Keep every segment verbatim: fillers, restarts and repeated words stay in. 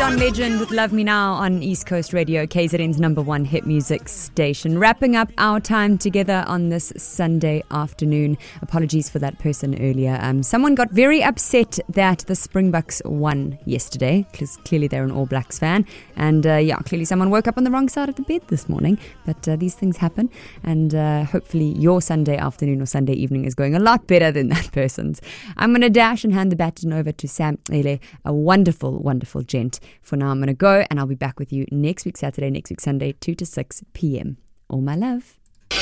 John Legend with Love Me Now on East Coast Radio, K Z N's number one hit music station. Wrapping up our time together on this Sunday afternoon. Apologies for that person earlier. Um, someone got very upset that the Springboks won yesterday, because clearly they're an All Blacks fan. And uh, yeah, clearly someone woke up on the wrong side of the bed this morning. But uh, these things happen. And uh, hopefully your Sunday afternoon or Sunday evening is going a lot better than that person's. I'm going to dash and hand the baton over to Sam Ele, a wonderful, wonderful gent. For now, I'm going to go, and I'll be back with you next week Saturday, next week Sunday, two to six p.m. All my love.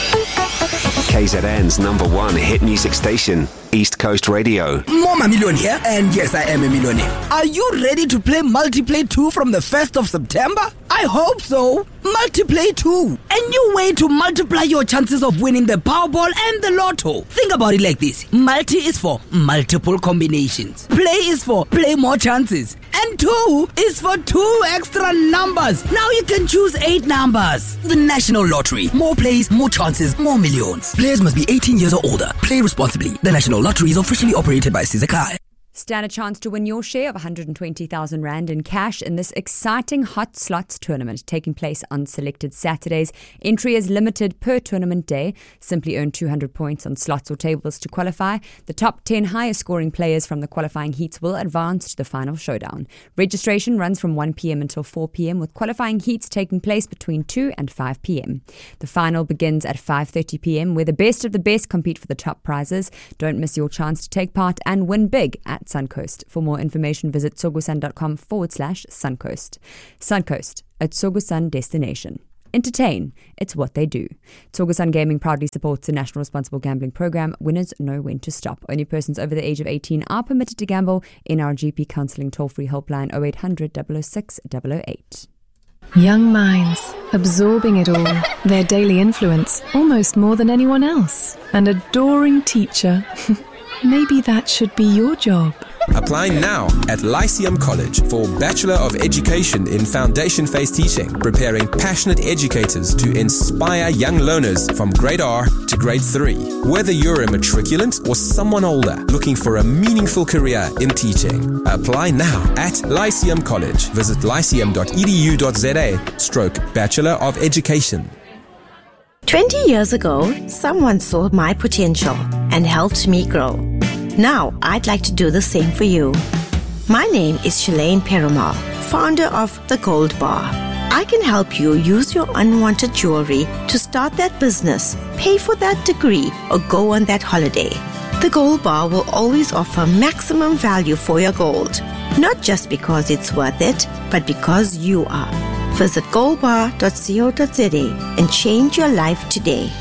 K Z N's number one hit music station, East Coast Radio. Mama Million here, and yes, I am a millionaire. Are you ready to play Multiplay two from the first of September? I hope so. Multiplay two, a new way to multiply your chances of winning the Powerball and the Lotto. Think about it like this. Multi is for multiple combinations. Play is for play more chances. And two is for two extra numbers. Now you can choose eight numbers. The National Lottery. More plays, more chances, more millions. Players must be eighteen years or older. Play responsibly. The National Lottery is officially operated by Sizakai. Stand a chance to win your share of one hundred twenty thousand rand in cash in this exciting Hot Slots tournament taking place on selected Saturdays. Entry is limited per tournament day. Simply earn two hundred points on slots or tables to qualify. The top ten highest scoring players from the qualifying heats will advance to the final showdown. Registration runs from one p.m. until four p.m. with qualifying heats taking place between two and five p.m. The final begins at five thirty p.m. where the best of the best compete for the top prizes. Don't miss your chance to take part and win big at Suncoast. For more information, visit tsogusun.com forward slash Suncoast. Suncoast, a Tsogusun destination. Entertain, it's what they do. Tsogusun Gaming proudly supports the National Responsible Gambling Program. Winners know when to stop. Only persons over the age of eighteen are permitted to gamble. N R G P Counselling toll-free helpline oh eight hundred, double oh six, double oh eight. Young minds, absorbing it all, their daily influence, almost more than anyone else. An adoring teacher. Maybe that should be your job. Apply now at Lyceum College for Bachelor of Education in Foundation Phase Teaching, preparing passionate educators to inspire young learners from grade R to grade three. Whether you're a matriculant or someone older looking for a meaningful career in teaching, apply now at Lyceum College. Visit lyceum dot e d u dot z a stroke Bachelor of Education. twenty years ago, someone saw my potential and helped me grow. Now, I'd like to do the same for you. My name is Shalane Perumal, founder of The Gold Bar. I can help you use your unwanted jewelry to start that business, pay for that degree, or go on that holiday. The Gold Bar will always offer maximum value for your gold, not just because it's worth it, but because you are. Visit gold bar dot co dot z a and change your life today.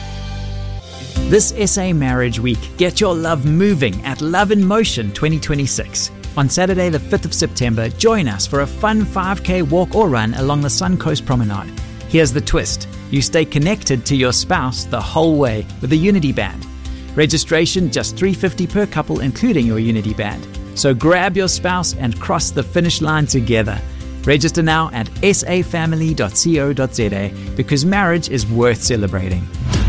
This S A Marriage Week, get your love moving at Love in Motion twenty twenty-six. On Saturday the fifth of September, join us for a fun five K walk or run along the Suncoast Promenade. Here's the twist. You stay connected to your spouse the whole way with a Unity Band. Registration just three dollars fifty per couple, including your Unity Band. So grab your spouse and cross the finish line together. Register now at s a family dot co dot z a because marriage is worth celebrating.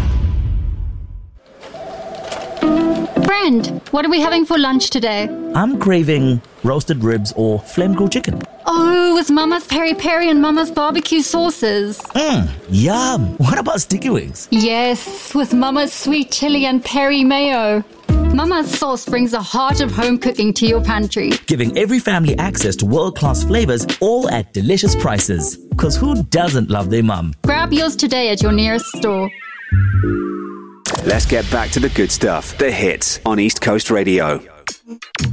Friend, what are we having for lunch today? I'm craving roasted ribs or flame grilled chicken. Oh, with Mama's peri peri and Mama's barbecue sauces. Mmm, yum. What about sticky wings? Yes, with Mama's sweet chili and peri mayo. Mama's sauce brings the heart of home cooking to your pantry. Giving every family access to world-class flavors, all at delicious prices. Because who doesn't love their mum? Grab yours today at your nearest store. Let's get back to the good stuff. The hits on East Coast Radio.